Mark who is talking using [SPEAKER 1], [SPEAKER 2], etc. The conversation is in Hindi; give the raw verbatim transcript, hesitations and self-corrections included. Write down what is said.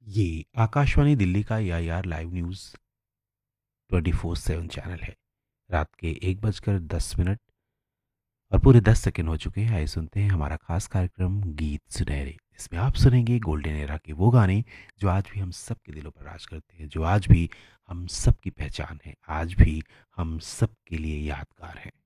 [SPEAKER 1] ये आकाशवाणी दिल्ली का ए I R live news twenty four seven channel है। रात के एक बजकर दस मिनट और पूरे दस सेकंड हो चुके हैं। आइए सुनते हैं हमारा खास कार्यक्रम गीत सुनहरे। इसमें आप सुनेंगे गोल्डन एरा के वो गाने जो आज भी हम सब के दिलों पर राज करते हैं, जो आज भी हम सब की पहचान है, आज भी हम सब के लिए यादगार हैं।